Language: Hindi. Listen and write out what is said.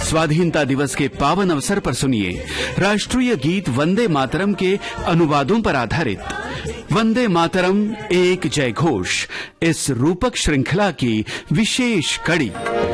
स्वाधीनता दिवस के पावन अवसर पर सुनिए राष्ट्रीय गीत वंदे मातरम के अनुवादों पर आधारित वंदे मातरम एक जय घोष, इस रूपक श्रृंखला की विशेष कड़ी।